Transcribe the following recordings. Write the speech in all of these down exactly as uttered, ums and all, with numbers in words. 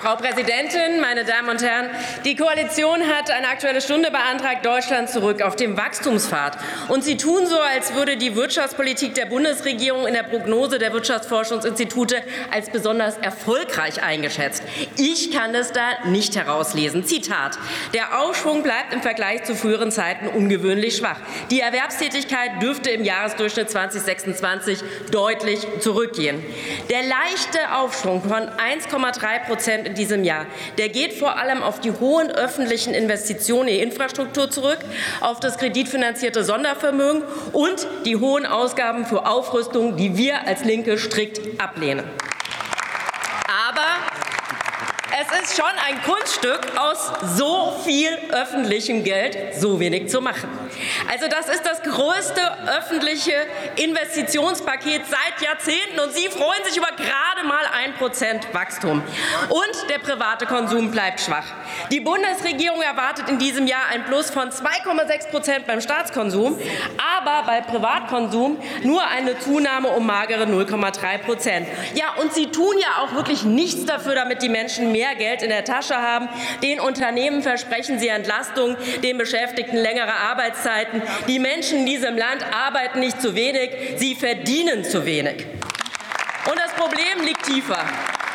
Frau Präsidentin, meine Damen und Herren! Die Koalition hat eine Aktuelle Stunde beantragt, Deutschland zurück auf dem Wachstumspfad. Und Sie tun so, als würde die Wirtschaftspolitik der Bundesregierung in der Prognose der Wirtschaftsforschungsinstitute als besonders erfolgreich eingeschätzt. Ich kann das da nicht herauslesen. Zitat: Der Aufschwung bleibt im Vergleich zu früheren Zeiten ungewöhnlich schwach. Die Erwerbstätigkeit dürfte im Jahresdurchschnitt zweitausendsechsundzwanzig deutlich zurückgehen. Der leichte Aufschwung von eins Komma drei Prozent in diesem Jahr, der geht vor allem auf die hohen öffentlichen Investitionen in Infrastruktur zurück, auf das kreditfinanzierte Sondervermögen und die hohen Ausgaben für Aufrüstung, die wir als Linke strikt ablehnen. Aber es ist schon ein Kunststück, aus so viel öffentlichem Geld so wenig zu machen. Also das ist das größte öffentliche Investitionspaket seit Jahrzehnten, und Sie freuen sich über gerade mal ein Prozent Wachstum. Und der private Konsum bleibt schwach. Die Bundesregierung erwartet in diesem Jahr ein Plus von zwei Komma sechs Prozent beim Staatskonsum, aber bei Privatkonsum nur eine Zunahme um magere null Komma drei Prozent. Ja, und Sie tun ja auch wirklich nichts dafür, damit die Menschen mehr Geld in der Tasche haben. Den Unternehmen versprechen Sie Entlastung, den Beschäftigten längere Arbeitszeiten. Die Menschen in diesem Land arbeiten nicht zu wenig, sie verdienen zu wenig. Und das Problem liegt tiefer.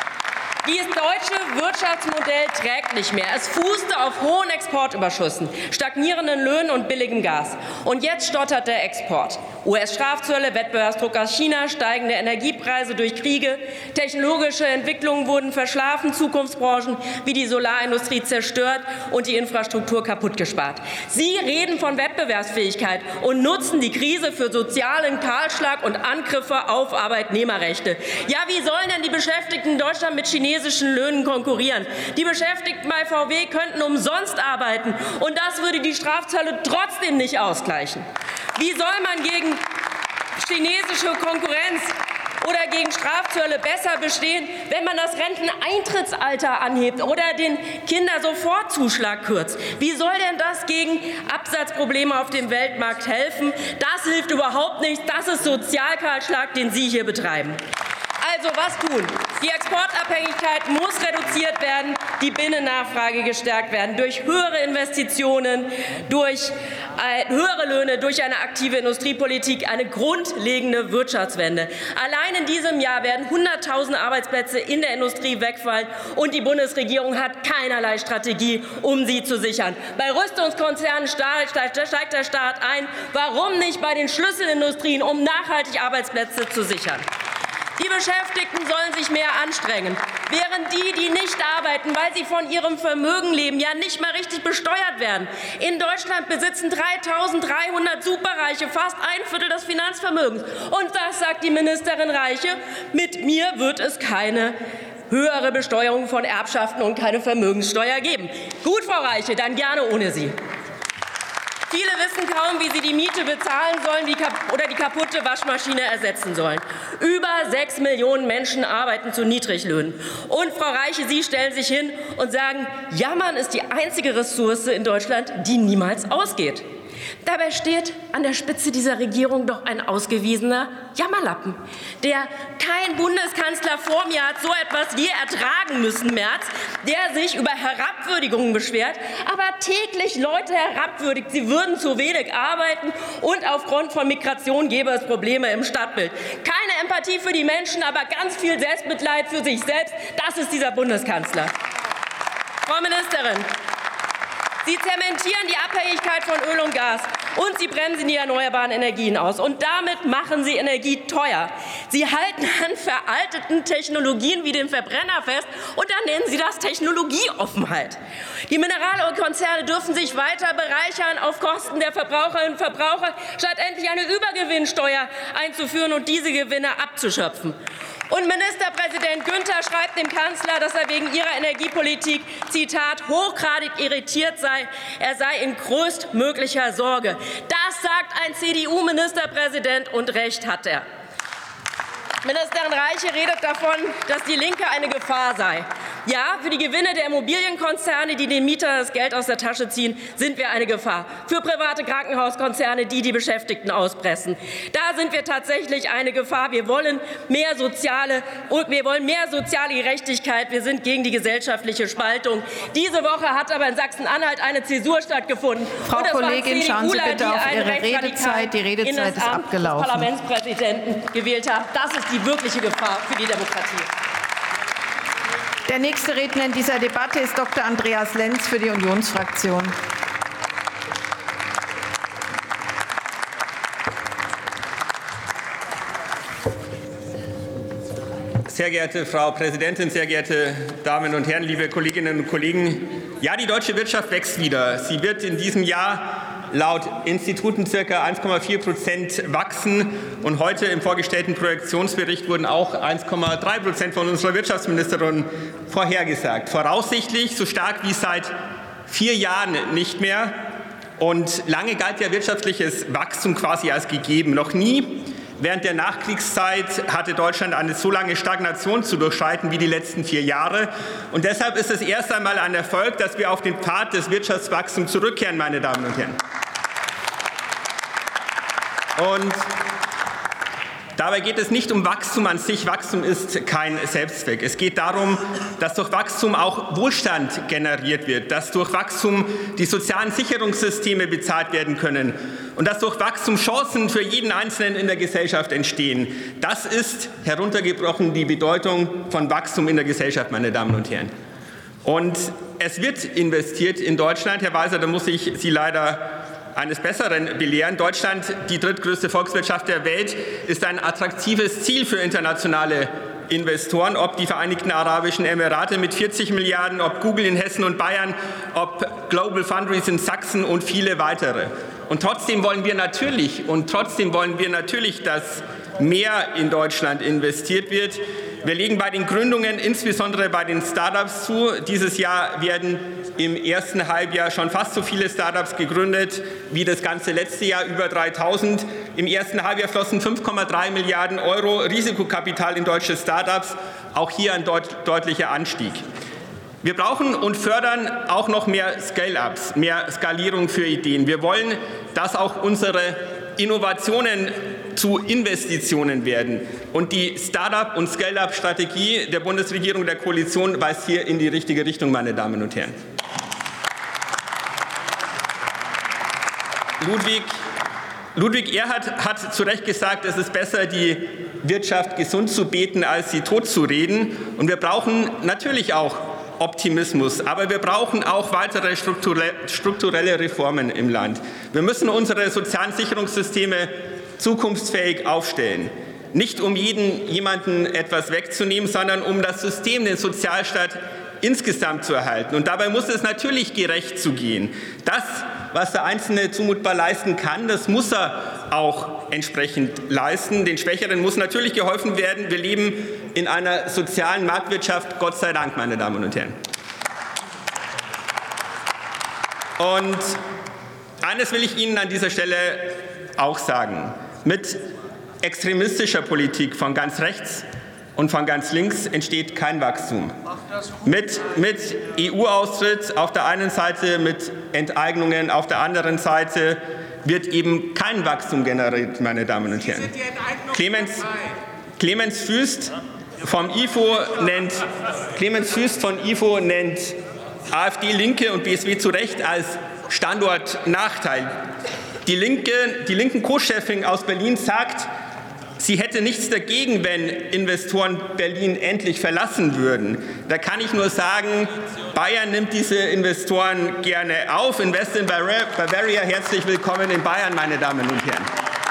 Dieses deutsche Wirtschaftsmodell trägt nicht mehr. Es fußte auf hohen Exportüberschüssen, stagnierenden Löhnen und billigem Gas. Und jetzt stottert der Export. U S-Strafzölle, Wettbewerbsdruck aus China, steigende Energiepreise durch Kriege, technologische Entwicklungen wurden verschlafen, Zukunftsbranchen wie die Solarindustrie zerstört und die Infrastruktur kaputtgespart. Sie reden von Wettbewerbsfähigkeit und nutzen die Krise für sozialen Kahlschlag und Angriffe auf Arbeitnehmerrechte. Ja, wie sollen denn die Beschäftigten in Deutschland mit chinesischen Löhnen konkurrieren? Die Beschäftigten bei V W könnten umsonst arbeiten, und das würde die Strafzölle trotzdem nicht ausgleichen. Wie soll man gegen chinesische Konkurrenz oder gegen Strafzölle besser bestehen, wenn man das Renteneintrittsalter anhebt oder den Kindersofortzuschlag kürzt? Wie soll denn das gegen Absatzprobleme auf dem Weltmarkt helfen? Das hilft überhaupt nicht. Das ist Sozialkahlschlag, den Sie hier betreiben. Also was tun? Die Exportabhängigkeit muss reduziert werden, die Binnennachfrage gestärkt werden durch höhere Investitionen, durch äh, höhere Löhne, durch eine aktive Industriepolitik, eine grundlegende Wirtschaftswende. Allein in diesem Jahr werden hunderttausend Arbeitsplätze in der Industrie wegfallen, und die Bundesregierung hat keinerlei Strategie, um sie zu sichern. Bei Rüstungskonzernen steigt der Staat ein. Warum nicht bei den Schlüsselindustrien, um nachhaltig Arbeitsplätze zu sichern? Die Beschäftigten sollen sich mehr anstrengen, während die, die nicht arbeiten, weil sie von ihrem Vermögen leben, ja nicht mal richtig besteuert werden. In Deutschland besitzen dreitausenddreihundert Superreiche fast ein Viertel des Finanzvermögens. Und das sagt die Ministerin Reiche: Mit mir wird es keine höhere Besteuerung von Erbschaften und keine Vermögenssteuer geben. Gut, Frau Reiche, dann gerne ohne Sie. Viele wissen kaum, wie sie die Miete bezahlen sollen oder die kaputte Waschmaschine ersetzen sollen. Über sechs Millionen Menschen arbeiten zu Niedriglöhnen. Und, Frau Reiche, Sie stellen sich hin und sagen, Jammern ist die einzige Ressource in Deutschland, die niemals ausgeht. Dabei steht an der Spitze dieser Regierung doch ein ausgewiesener Jammerlappen, der kein Bundeskanzler vor mir hat so etwas je ertragen müssen, Merz, der sich über Herabwürdigungen beschwert, aber täglich Leute herabwürdigt. Sie würden zu wenig arbeiten, und aufgrund von Migration gäbe es Probleme im Stadtbild. Keine Empathie für die Menschen, aber ganz viel Selbstmitleid für sich selbst. Das ist dieser Bundeskanzler. Frau Ministerin, Sie zementieren die Abhängigkeit von Öl und Gas, und Sie bremsen die erneuerbaren Energien aus. Und damit machen Sie Energie teuer. Sie halten an veralteten Technologien wie dem Verbrenner fest, und dann nennen Sie das Technologieoffenheit. Die Mineralölkonzerne dürfen sich weiter bereichern auf Kosten der Verbraucherinnen und Verbraucher, statt endlich eine Übergewinnsteuer einzuführen und diese Gewinne abzuschöpfen. Und Ministerpräsident Günther schreibt dem Kanzler, dass er wegen ihrer Energiepolitik, Zitat, hochgradig irritiert sei. Er sei in größtmöglicher Sorge. Das sagt ein C D U-Ministerpräsident, und recht hat er. Ministerin Reiche redet davon, dass die Linke eine Gefahr sei. Ja, für die Gewinne der Immobilienkonzerne, die den Mietern das Geld aus der Tasche ziehen, sind wir eine Gefahr. Für private Krankenhauskonzerne, die die Beschäftigten auspressen. Da sind wir tatsächlich eine Gefahr. Wir wollen mehr soziale, wir wollen mehr soziale Gerechtigkeit. Wir sind gegen die gesellschaftliche Spaltung. Diese Woche hat aber in Sachsen-Anhalt eine Zäsur stattgefunden. Frau Kollegin, schauen Sie bitte auf Ihre Redezeit. Die Redezeit ist abgelaufen. Parlamentspräsidenten gewählt haben. Das ist die wirkliche Gefahr für die Demokratie. Der nächste Redner in dieser Debatte ist Doktor Andreas Lenz für die Unionsfraktion. Sehr geehrte Frau Präsidentin, sehr geehrte Damen und Herren, liebe Kolleginnen und Kollegen! Ja, die deutsche Wirtschaft wächst wieder. Sie wird in diesem Jahr laut Instituten ca. eins Komma vier Prozent wachsen. Und heute im vorgestellten Projektionsbericht wurden auch eins Komma drei Prozent von unserer Wirtschaftsministerin vorhergesagt. Voraussichtlich so stark wie seit vier Jahren nicht mehr. Und lange galt ja wirtschaftliches Wachstum quasi als gegeben. Noch nie während der Nachkriegszeit hatte Deutschland eine so lange Stagnation zu durchschreiten wie die letzten vier Jahre. Und deshalb ist es erst einmal ein Erfolg, dass wir auf den Pfad des Wirtschaftswachstums zurückkehren, meine Damen und Herren. Und dabei geht es nicht um Wachstum an sich. Wachstum ist kein Selbstzweck. Es geht darum, dass durch Wachstum auch Wohlstand generiert wird, dass durch Wachstum die sozialen Sicherungssysteme bezahlt werden können und dass durch Wachstum Chancen für jeden Einzelnen in der Gesellschaft entstehen. Das ist heruntergebrochen die Bedeutung von Wachstum in der Gesellschaft, meine Damen und Herren. Und es wird investiert in Deutschland. Herr Walser, da muss ich Sie leider eines Besseren belehren. Deutschland, die drittgrößte Volkswirtschaft der Welt, ist ein attraktives Ziel für internationale Investoren, ob die Vereinigten Arabischen Emirate mit vierzig Milliarden, ob Google in Hessen und Bayern, ob Global Foundries in Sachsen und viele weitere. Und trotzdem wollen wir natürlich, und trotzdem wollen wir natürlich, dass mehr in Deutschland investiert wird. Wir legen bei den Gründungen, insbesondere bei den Start-ups zu. Dieses Jahr werden im ersten Halbjahr schon fast so viele Start-ups gegründet wie das ganze letzte Jahr, über dreitausend. Im ersten Halbjahr flossen fünf Komma drei Milliarden Euro Risikokapital in deutsche Start-ups. Auch hier ein deut deutlicher Anstieg. Wir brauchen und fördern auch noch mehr Scale-ups, mehr Skalierung für Ideen. Wir wollen, dass auch unsere Innovationen zu Investitionen werden. Und die Start-up- und Scale-up-Strategie der Bundesregierung, der Koalition, weist hier in die richtige Richtung, meine Damen und Herren. Ludwig, Ludwig Erhard hat zu Recht gesagt, es ist besser, die Wirtschaft gesund zu beten, als sie tot zu reden. Und wir brauchen natürlich auch Optimismus, aber wir brauchen auch weitere strukturelle Reformen im Land. Wir müssen unsere sozialen Sicherungssysteme zukunftsfähig aufstellen. Nicht um jeden, jemanden etwas wegzunehmen, sondern um das System, den Sozialstaat insgesamt zu erhalten. Und dabei muss es natürlich gerecht zugehen. Das, was der Einzelne zumutbar leisten kann, das muss er auch entsprechend leisten. Den Schwächeren muss natürlich geholfen werden. Wir leben in einer sozialen Marktwirtschaft, Gott sei Dank, meine Damen und Herren. Und eines will ich Ihnen an dieser Stelle auch sagen. Mit extremistischer Politik von ganz rechts und von ganz links entsteht kein Wachstum. Mit, mit E U-Austritt auf der einen Seite, mit Enteignungen auf der anderen Seite wird eben kein Wachstum generiert, meine Damen und Herren. Clemens, Clemens Fuest vom I F O nennt, Clemens Fuest von I F O nennt AfD, Linke und B S W zu Recht als Standortnachteil. Die, Linke, die linken Co-Chefin aus Berlin sagt, sie hätte nichts dagegen, wenn Investoren Berlin endlich verlassen würden. Da kann ich nur sagen, Bayern nimmt diese Investoren gerne auf. Invest in Bavaria, herzlich willkommen in Bayern, meine Damen und Herren.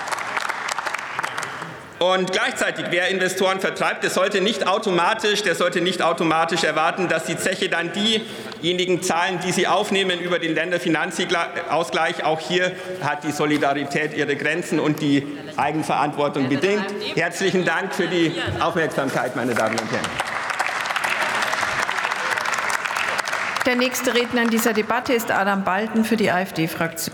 Und gleichzeitig, wer Investoren vertreibt, der sollte nicht automatisch, der sollte nicht automatisch erwarten, dass die Zeche dann diejenigen zahlen, die sie aufnehmen über den Länderfinanzausgleich. Auch hier hat die Solidarität ihre Grenzen und die Eigenverantwortung bedingt. Herzlichen Dank für die Aufmerksamkeit, meine Damen und Herren. Der nächste Redner in dieser Debatte ist Adam Balten für die AfD-Fraktion.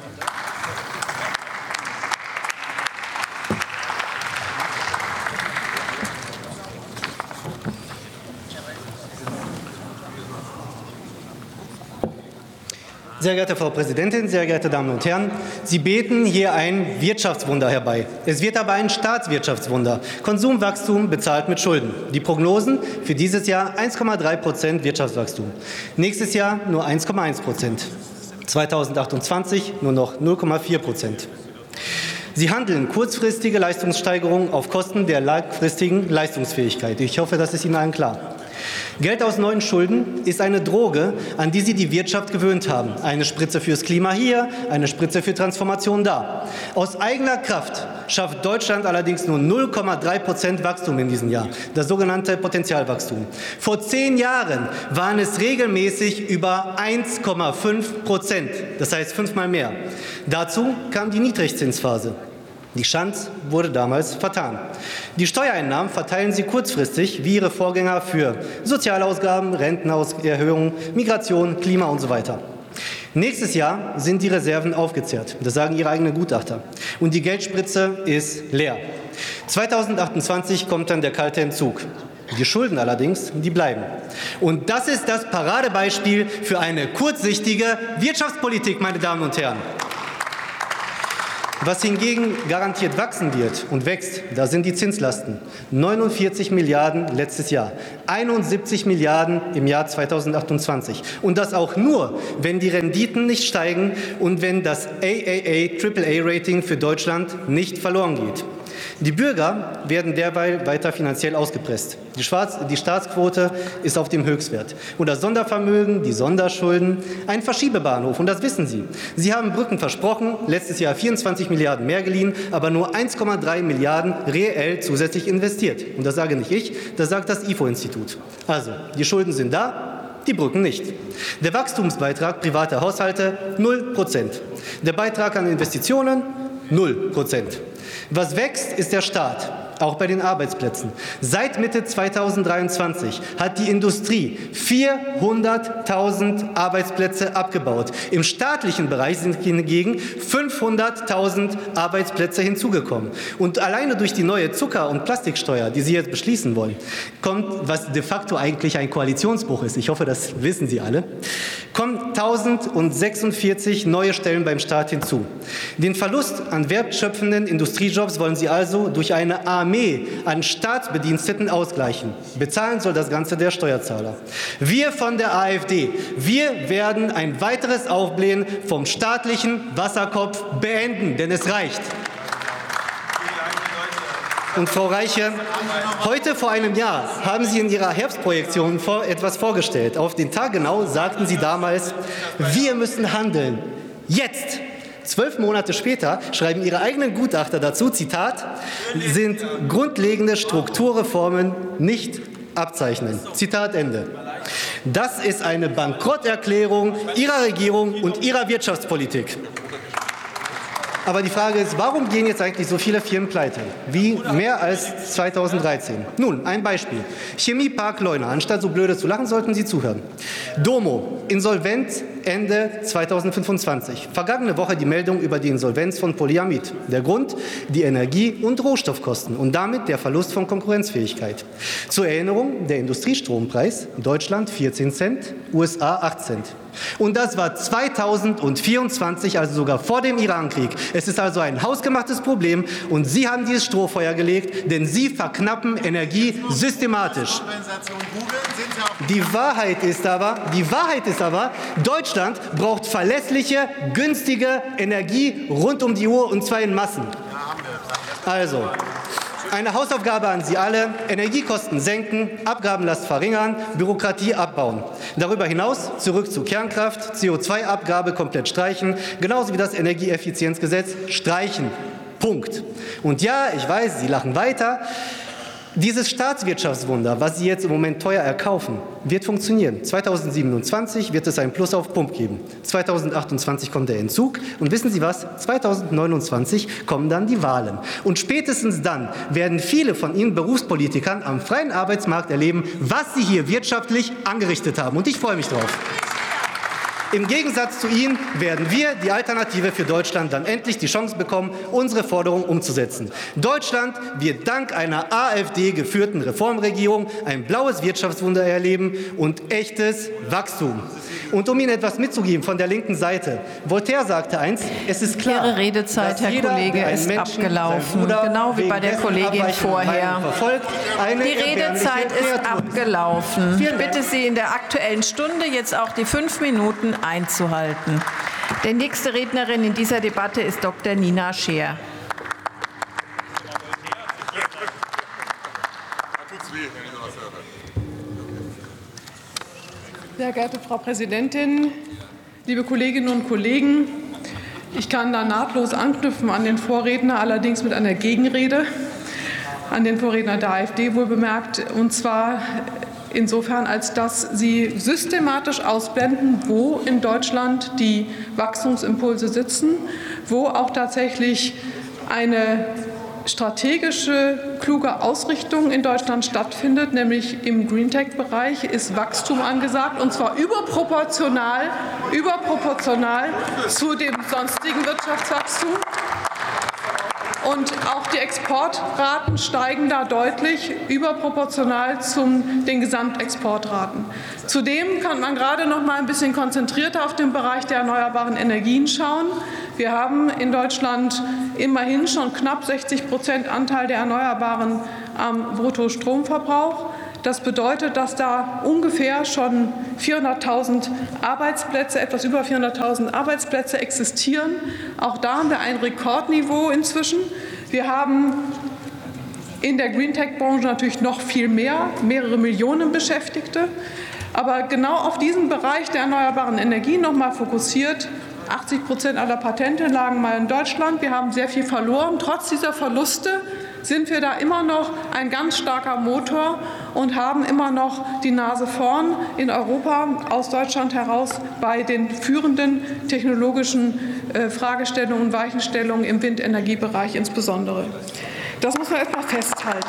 Sehr geehrte Frau Präsidentin, sehr geehrte Damen und Herren, Sie beten hier ein Wirtschaftswunder herbei. Es wird aber ein Staatswirtschaftswunder. Konsumwachstum bezahlt mit Schulden. Die Prognosen für dieses Jahr eins Komma drei Prozent Wirtschaftswachstum. Nächstes Jahr nur eins Komma eins Prozent. zweitausendachtundzwanzig nur noch null Komma vier Prozent. Sie handeln kurzfristige Leistungssteigerungen auf Kosten der langfristigen Leistungsfähigkeit. Ich hoffe, das ist Ihnen allen klar. Geld aus neuen Schulden ist eine Droge, an die Sie die Wirtschaft gewöhnt haben. Eine Spritze fürs Klima hier, eine Spritze für Transformation da. Aus eigener Kraft schafft Deutschland allerdings nur null Komma drei Prozent Wachstum in diesem Jahr, das sogenannte Potenzialwachstum. Vor zehn Jahren waren es regelmäßig über eins Komma fünf Prozent, das heißt fünfmal mehr. Dazu kam die Niedrigzinsphase. Die Chance wurde damals vertan. Die Steuereinnahmen verteilen Sie kurzfristig wie Ihre Vorgänger für Sozialausgaben, Rentenerhöhungen, Migration, Klima und so weiter. Nächstes Jahr sind die Reserven aufgezehrt. Das sagen Ihre eigenen Gutachter. Und die Geldspritze ist leer. zweitausendachtundzwanzig kommt dann der kalte Entzug. Die Schulden allerdings, die bleiben. Und das ist das Paradebeispiel für eine kurzsichtige Wirtschaftspolitik, meine Damen und Herren. Was hingegen garantiert wachsen wird und wächst, da sind die Zinslasten. neunundvierzig Milliarden letztes Jahr, einundsiebzig Milliarden im Jahr zweitausendachtundzwanzig. Und das auch nur, wenn die Renditen nicht steigen und wenn das A A A Triple A Rating für Deutschland nicht verloren geht. Die Bürger werden derweil weiter finanziell ausgepresst. Die, Schwarz-, die Staatsquote ist auf dem Höchstwert. Und das Sondervermögen, die Sonderschulden, ein Verschiebebahnhof. Und das wissen Sie. Sie haben Brücken versprochen, letztes Jahr vierundzwanzig Milliarden mehr geliehen, aber nur eins Komma drei Milliarden reell zusätzlich investiert. Und das sage nicht ich, das sagt das I F O-Institut. Also, die Schulden sind da, die Brücken nicht. Der Wachstumsbeitrag privater Haushalte null Prozent. Der Beitrag an Investitionen null Prozent. Was wächst, ist der Staat, auch bei den Arbeitsplätzen. Seit Mitte zweitausenddreiundzwanzig hat die Industrie vierhunderttausend Arbeitsplätze abgebaut. Im staatlichen Bereich sind hingegen fünfhunderttausend Arbeitsplätze hinzugekommen. Und alleine durch die neue Zucker- und Plastiksteuer, die Sie jetzt beschließen wollen, kommt, was de facto eigentlich ein Koalitionsbruch ist, ich hoffe, das wissen Sie alle, kommen tausendsechsundvierzig neue Stellen beim Staat hinzu. Den Verlust an wertschöpfenden Industriejobs wollen Sie also durch eine Armee an Staatsbediensteten ausgleichen. Bezahlen soll das Ganze der Steuerzahler. Wir von der AfD, wir werden ein weiteres Aufblähen vom staatlichen Wasserkopf beenden, denn es reicht. Und Frau Reiche, heute vor einem Jahr haben Sie in Ihrer Herbstprojektion vor etwas vorgestellt. Auf den Tag genau sagten Sie damals, wir müssen handeln. Jetzt! Zwölf Monate später schreiben Ihre eigenen Gutachter dazu, Zitat, sind grundlegende Strukturreformen nicht abzeichnen. Zitat Ende. Das ist eine Bankrotterklärung Ihrer Regierung und Ihrer Wirtschaftspolitik. Aber die Frage ist, warum gehen jetzt eigentlich so viele Firmen pleite? Wie mehr als zweitausenddreizehn? Nun, ein Beispiel. Chemiepark Leuna. Anstatt so blöde zu lachen, sollten Sie zuhören. Domo, insolvent Ende zweitausendfünfundzwanzig. Vergangene Woche die Meldung über die Insolvenz von Polyamid. Der Grund? Die Energie- und Rohstoffkosten und damit der Verlust von Konkurrenzfähigkeit. Zur Erinnerung, der Industriestrompreis, Deutschland vierzehn Cent, U S A acht Cent. Und das war zweitausendvierundzwanzig, also sogar vor dem Irankrieg. Es ist also ein hausgemachtes Problem und Sie haben dieses Strohfeuer gelegt, denn Sie verknappen Energie systematisch. Die Wahrheit ist aber, die Wahrheit ist aber, Deutschland braucht verlässliche, günstige Energie rund um die Uhr und zwar in Massen. Also, eine Hausaufgabe an Sie alle, Energiekosten senken, Abgabenlast verringern, Bürokratie abbauen. Darüber hinaus zurück zu Kernkraft, C O zwei Abgabe komplett streichen, genauso wie das Energieeffizienzgesetz streichen. Punkt. Und ja, ich weiß, Sie lachen weiter. Dieses Staatswirtschaftswunder, was Sie jetzt im Moment teuer erkaufen, wird funktionieren. zweitausendsiebenundzwanzig wird es einen Plus auf Pump geben. zweitausendachtundzwanzig kommt der Entzug. Und wissen Sie was? zweitausendneunundzwanzig kommen dann die Wahlen. Und spätestens dann werden viele von Ihnen Berufspolitikern am freien Arbeitsmarkt erleben, was Sie hier wirtschaftlich angerichtet haben. Und ich freue mich drauf. Im Gegensatz zu Ihnen werden wir, die Alternative für Deutschland, dann endlich die Chance bekommen, unsere Forderungen umzusetzen. Deutschland wird dank einer AfD-geführten Reformregierung ein blaues Wirtschaftswunder erleben und echtes Wachstum. Und um Ihnen etwas mitzugeben von der linken Seite. Voltaire sagte einst, es ist klar, Ihre Redezeit, Herr jeder, Kollege, ist Menschen, abgelaufen, genau wie bei der Kollegin vorher. Verfolgt, eine die Redezeit ist abgelaufen. Ich bitte Sie in der Aktuellen Stunde jetzt auch die fünf Minuten einzuhalten. Die nächste Rednerin in dieser Debatte ist Doktor Nina Scheer. Sehr geehrte Frau Präsidentin, liebe Kolleginnen und Kollegen! Ich kann da nahtlos anknüpfen an den Vorredner, allerdings mit einer Gegenrede, an den Vorredner der AfD wohlbemerkt, und zwar insofern, als dass Sie systematisch ausblenden, wo in Deutschland die Wachstumsimpulse sitzen, wo auch tatsächlich eine strategische, kluge Ausrichtung in Deutschland stattfindet, nämlich im Greentech-Bereich ist Wachstum angesagt, und zwar überproportional, überproportional zu dem sonstigen Wirtschaftswachstum. Und auch die Exportraten steigen da deutlich überproportional zu den Gesamtexportraten. Zudem kann man gerade noch mal ein bisschen konzentrierter auf den Bereich der erneuerbaren Energien schauen. Wir haben in Deutschland immerhin schon knapp sechzig Prozent Anteil der Erneuerbaren am Bruttostromverbrauch. Das bedeutet, dass da ungefähr schon vierhunderttausend Arbeitsplätze, etwas über vierhunderttausend Arbeitsplätze existieren. Auch da haben wir ein Rekordniveau inzwischen. Wir haben in der Greentech-Branche natürlich noch viel mehr, mehrere Millionen Beschäftigte. Aber genau auf diesen Bereich der erneuerbaren Energien noch mal fokussiert. achtzig Prozent aller Patente lagen mal in Deutschland. Wir haben sehr viel verloren. Trotz dieser Verluste sind wir da immer noch ein ganz starker Motor und haben immer noch die Nase vorn in Europa aus Deutschland heraus bei den führenden technologischen äh, Fragestellungen und Weichenstellungen im Windenergiebereich insbesondere. Das muss man erst mal festhalten.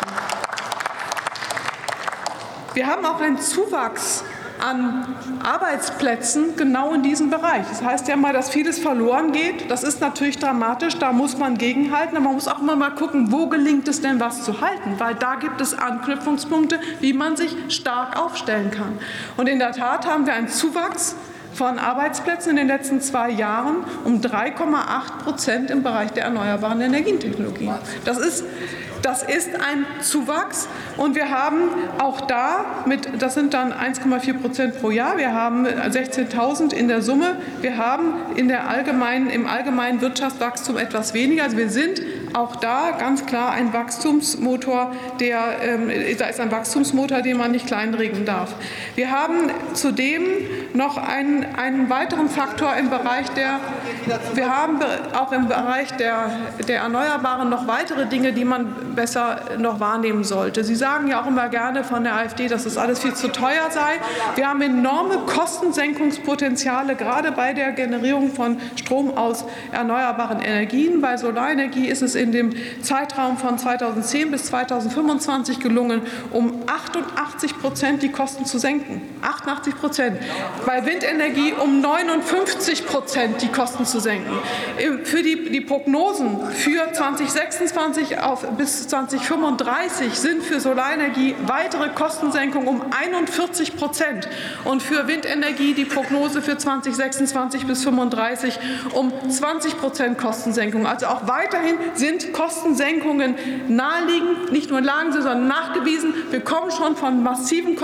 Wir haben auch einen Zuwachs an Arbeitsplätzen genau in diesem Bereich. Das heißt ja mal, dass vieles verloren geht. Das ist natürlich dramatisch, da muss man gegenhalten. Aber man muss auch immer mal gucken, wo gelingt es denn, was zu halten. Weil da gibt es Anknüpfungspunkte, wie man sich stark aufstellen kann. Und in der Tat haben wir einen Zuwachs von Arbeitsplätzen in den letzten zwei Jahren um drei Komma acht Prozent im Bereich der erneuerbaren Energientechnologien. Das ist Das ist ein Zuwachs, und wir haben auch da, mit, das sind dann eins Komma vier Prozent pro Jahr, wir haben sechzehntausend in der Summe, wir haben in der allgemeinen, im allgemeinen Wirtschaftswachstum etwas weniger. Also wir sind auch da ganz klar ein Wachstumsmotor, der, ähm, da ist ein Wachstumsmotor, den man nicht kleinreden darf. Wir haben zudem noch einen, einen weiteren Faktor im Bereich der, wir haben auch im Bereich der, der Erneuerbaren noch weitere Dinge, die man besser noch wahrnehmen sollte. Sie sagen ja auch immer gerne von der AfD, dass das alles viel zu teuer sei. Wir haben enorme Kostensenkungspotenziale, gerade bei der Generierung von Strom aus erneuerbaren Energien. Bei Solarenergie ist es in dem Zeitraum von zweitausendzehn bis zweitausendfünfundzwanzig gelungen, um achtundachtzig Prozent die Kosten zu senken. achtundachtzig Prozent. Bei Windenergie um neunundfünfzig Prozent die Kosten zu senken. Für die, die Prognosen für zweitausendsechsundzwanzig auf bis zweitausendfünfunddreißig sind für Solarenergie weitere Kostensenkungen um einundvierzig Prozent und für Windenergie die Prognose für zweitausendsechsundzwanzig bis zweitausendfünfunddreißig um zwanzig Prozent Kostensenkung. Also auch weiterhin sind Kostensenkungen naheliegend, nicht nur lagen sie, sondern nachgewiesen. Wir kommen schon von massiven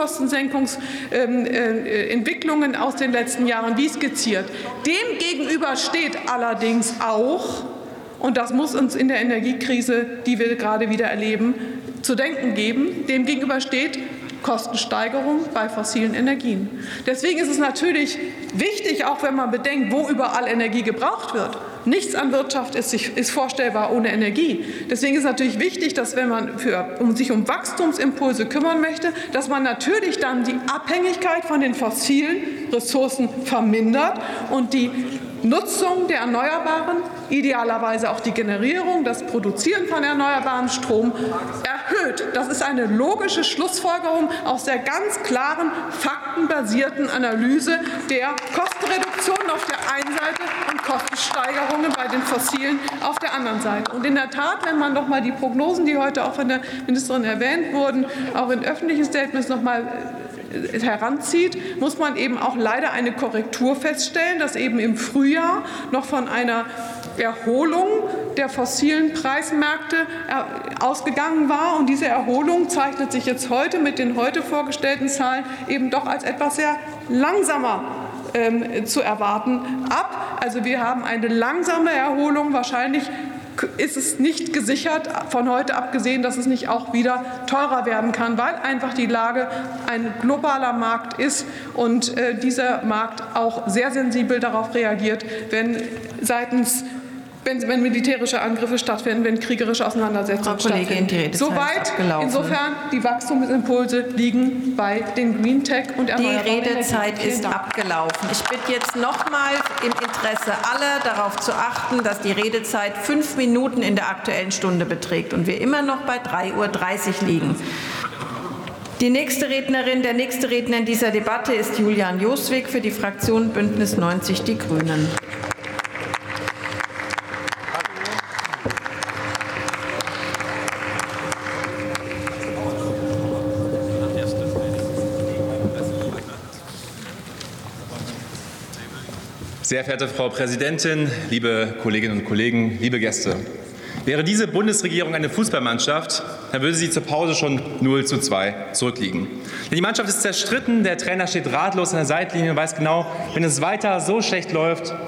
Kostensenkungsentwicklungen aus den letzten Jahren, wie skizziert. Dem gegenüber steht allerdings auch, und das muss uns in der Energiekrise, die wir gerade wieder erleben, zu denken geben. Demgegenüber steht Kostensteigerung bei fossilen Energien. Deswegen ist es natürlich wichtig, auch wenn man bedenkt, wo überall Energie gebraucht wird. Nichts an Wirtschaft ist, ist vorstellbar ohne Energie. Deswegen ist es natürlich wichtig, dass, wenn man für, um sich um Wachstumsimpulse kümmern möchte, dass man natürlich dann die Abhängigkeit von den fossilen Ressourcen vermindert und die Nutzung der Erneuerbaren, idealerweise auch die Generierung, das Produzieren von erneuerbarem Strom erhöht. Das ist eine logische Schlussfolgerung aus der ganz klaren, faktenbasierten Analyse der Kostenreduktion auf der einen Seite und Kostensteigerungen bei den Fossilen auf der anderen Seite. Und in der Tat, wenn man noch mal die Prognosen, die heute auch von der Ministerin erwähnt wurden, auch in öffentlichen Statements noch mal heranzieht, muss man eben auch leider eine Korrektur feststellen, dass eben im Frühjahr noch von einer Erholung der fossilen Preismärkte ausgegangen war. Und diese Erholung zeichnet sich jetzt heute mit den heute vorgestellten Zahlen eben doch als etwas sehr langsamer ähm, zu erwarten ab. Also wir haben eine langsame Erholung. Wahrscheinlich ist es nicht gesichert, von heute abgesehen, dass es nicht auch wieder teurer werden kann, weil einfach die Lage ein globaler Markt ist und äh, dieser Markt auch sehr sensibel darauf reagiert, wenn seitens Wenn, wenn militärische Angriffe stattfinden, wenn kriegerische Auseinandersetzungen Frau Kollegin, stattfinden. die Redezeit Soweit. ist abgelaufen. Insofern, die Wachstumsimpulse liegen bei den Green Tech und erneuerbaren Die Redezeit Energien. ist abgelaufen. Ich bitte jetzt noch mal im Interesse aller darauf zu achten, dass die Redezeit fünf Minuten in der Aktuellen Stunde beträgt und wir immer noch bei drei Uhr dreißig liegen. Die nächste Rednerin, der nächste Redner in dieser Debatte ist Julian Joswig für die Fraktion Bündnis neunzig Die Grünen. Sehr verehrte Frau Präsidentin, liebe Kolleginnen und Kollegen, liebe Gäste! Wäre diese Bundesregierung eine Fußballmannschaft, dann würde sie zur Pause schon null zu zwei zurückliegen. Denn die Mannschaft ist zerstritten, der Trainer steht ratlos an der Seitlinie und weiß genau, wenn es weiter so schlecht läuft,